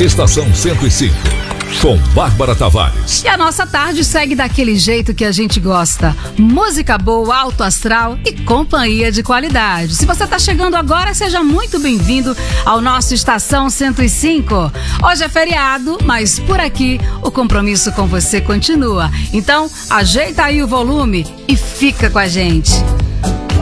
Estação 105, com Bárbara Tavares. E a nossa tarde segue daquele jeito que a gente gosta. Música boa, alto astral e companhia de qualidade. Se você está chegando agora, seja muito bem-vindo ao nosso Estação 105. Hoje é feriado, mas por aqui o compromisso com você continua. Então, ajeita aí o volume e fica com a gente.